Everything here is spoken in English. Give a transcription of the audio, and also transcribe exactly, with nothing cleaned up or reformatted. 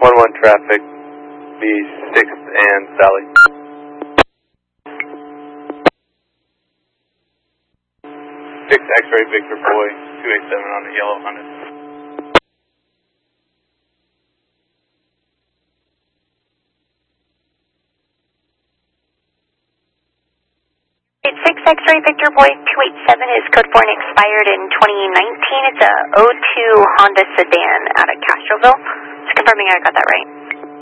one one traffic, be sixth and Sally. six X-ray Victor Boy, two eight seven on the yellow Honda. six X-ray Victor Boy two eight seven is code four and expired in twenty nineteen. It's a oh two Honda sedan out of Castroville. Just confirming I got that right.